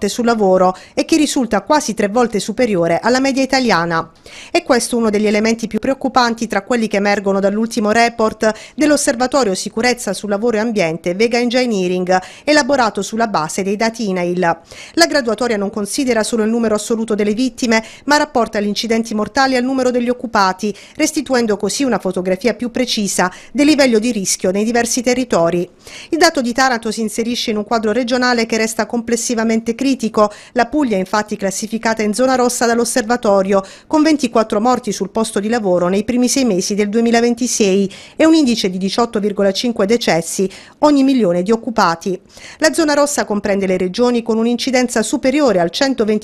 volte sul lavoro e che risulta quasi 3 volte superiore alla media italiana. E questo è uno degli elementi più preoccupanti tra quelli che emergono dall'ultimo report dell'Osservatorio Sicurezza sul Lavoro e Ambiente Vega Engineering, elaborato sulla base dei dati INAIL. La graduatoria non considera solo il numero assoluto delle vittime, ma rapporta gli incidenti mortali al numero degli occupati, restituendo così una fotografia più precisa del livello di rischio nei diversi territori. Il dato di Taranto si inserisce in un quadro regionale che resta complessivamente critico. La Puglia è infatti classificata in zona rossa dall'osservatorio, con 24 morti sul posto di lavoro nei primi 6 mesi del 2026 e un indice di 18,5 decessi ogni milione di occupati. La zona rossa comprende le regioni con un'incidenza superiore al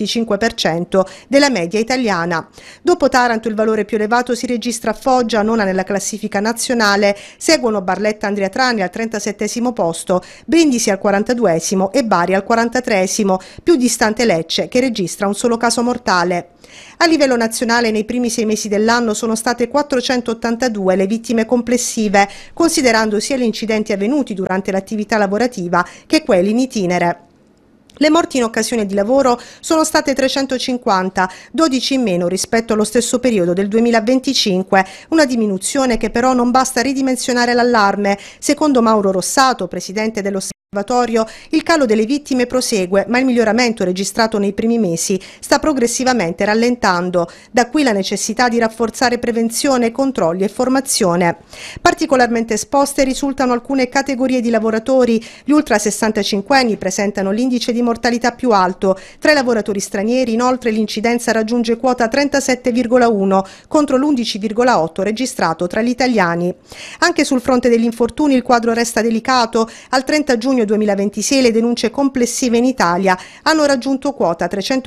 125% della media italiana. Dopo Taranto il valore più elevato si registra a Foggia, nona nella classifica nazionale, seguono Barletta Andria Trani al 37° posto, Brindisi al 42° e Bari al 43°, più distante Lecce che registra un solo caso mortale. A livello nazionale nei primi 6 mesi dell'anno sono state 482 le vittime complessive, considerando sia gli incidenti avvenuti durante l'attività lavorativa che quelli in itinere. Le morti in occasione di lavoro sono state 350, 12 in meno rispetto allo stesso periodo del 2025, una diminuzione che però non basta a ridimensionare l'allarme. Secondo Mauro Rossato, presidente dell'Osservatorio, il calo delle vittime prosegue, ma il miglioramento registrato nei primi mesi sta progressivamente rallentando. Da qui la necessità di rafforzare prevenzione, controlli e formazione. Particolarmente esposte risultano alcune categorie di lavoratori. Gli ultra 65enni presentano l'indice di mortalità più alto. Tra i lavoratori stranieri, inoltre, l'incidenza raggiunge quota 37,1 contro l'11,8 registrato tra gli italiani. Anche sul fronte degli infortuni il quadro resta delicato. Al 30 giugno 2026 le denunce complessive in Italia hanno raggiunto quota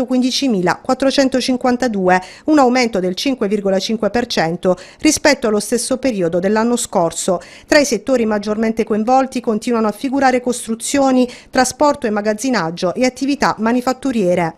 315.452, un aumento del 5,5% rispetto allo stesso periodo dell'anno scorso. Tra i settori maggiormente coinvolti continuano a figurare costruzioni, trasporto e magazzinaggio e attività manifatturiere.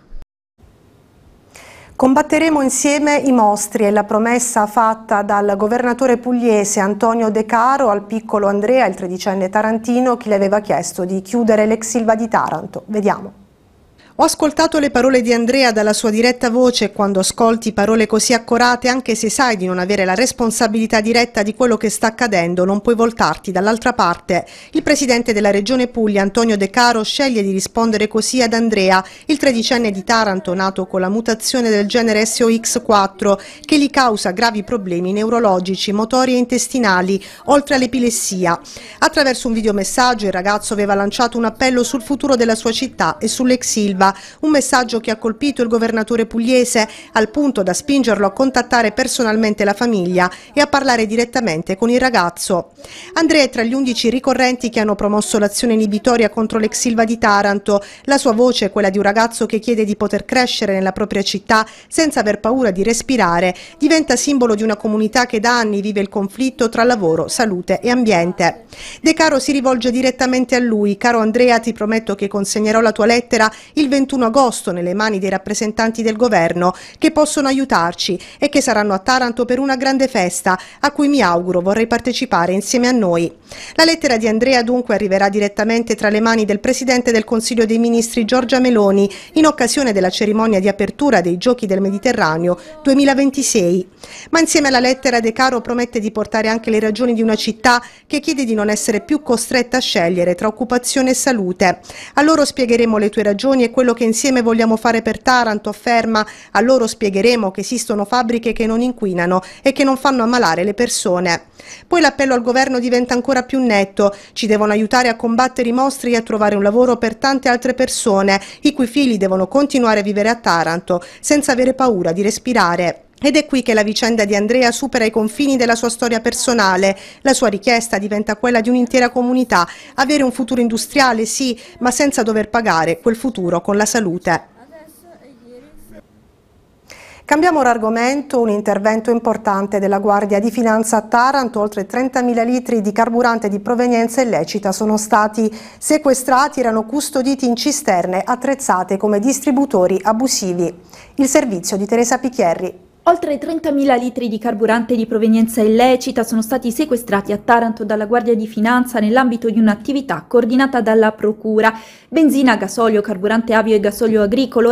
Combatteremo insieme i mostri, è la promessa fatta dal governatore pugliese Antonio De Caro al piccolo Andrea, il 13enne tarantino, che le aveva chiesto di chiudere l'ex Ilva di Taranto. Vediamo. Ho ascoltato le parole di Andrea dalla sua diretta voce. Quando ascolti parole così accorate, anche se sai di non avere la responsabilità diretta di quello che sta accadendo, non puoi voltarti dall'altra parte. Il presidente della regione Puglia, Antonio De Caro, sceglie di rispondere così ad Andrea, il 13enne di Taranto nato con la mutazione del genere SOX4 che gli causa gravi problemi neurologici, motori e intestinali, oltre all'epilessia. Attraverso un videomessaggio il ragazzo aveva lanciato un appello sul futuro della sua città e sull'ex Ilva. Un messaggio che ha colpito il governatore pugliese al punto da spingerlo a contattare personalmente la famiglia e a parlare direttamente con il ragazzo. Andrea è tra gli 11 ricorrenti che hanno promosso l'azione inibitoria contro l'ex Ilva di Taranto. La sua voce è quella di un ragazzo che chiede di poter crescere nella propria città senza aver paura di respirare. Diventa simbolo di una comunità che da anni vive il conflitto tra lavoro, salute e ambiente. De Caro si rivolge direttamente a lui. Caro Andrea, ti prometto che consegnerò la tua lettera il 21 agosto nelle mani dei rappresentanti del governo che possono aiutarci e che saranno a Taranto per una grande festa a cui mi auguro vorrei partecipare insieme a noi. La lettera di Andrea dunque arriverà direttamente tra le mani del Presidente del Consiglio dei Ministri Giorgia Meloni in occasione della cerimonia di apertura dei Giochi del Mediterraneo 2026. Ma insieme alla lettera De Caro promette di portare anche le ragioni di una città che chiede di non essere più costretta a scegliere tra occupazione e salute. A loro spiegheremo le tue ragioni e quello che insieme vogliamo fare per Taranto, afferma. A loro spiegheremo che esistono fabbriche che non inquinano e che non fanno ammalare le persone. Poi l'appello al governo diventa ancora più netto. Ci devono aiutare a combattere i mostri e a trovare un lavoro per tante altre persone, i cui figli devono continuare a vivere a Taranto senza avere paura di respirare. Ed è qui che la vicenda di Andrea supera i confini della sua storia personale. La sua richiesta diventa quella di un'intera comunità, avere un futuro industriale sì, ma senza dover pagare quel futuro con la salute. Cambiamo argomento, un intervento importante della Guardia di Finanza a Taranto. Oltre 30.000 litri di carburante di provenienza illecita sono stati sequestrati, erano custoditi in cisterne attrezzate come distributori abusivi. Il servizio di Teresa Picchierri. Oltre 30.000 litri di carburante di provenienza illecita sono stati sequestrati a Taranto dalla Guardia di Finanza nell'ambito di un'attività coordinata dalla Procura. Benzina, gasolio, carburante avio e gasolio agricolo